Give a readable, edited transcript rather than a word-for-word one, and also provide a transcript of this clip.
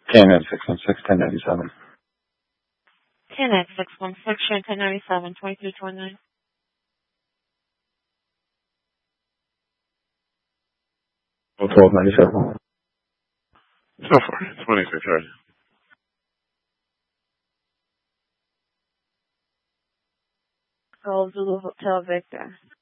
KNN 616 1097. KNN 616 Sharon 1097 2329. Oh, 1297. So far, 26, right? Golf Zulu Hotel Victor.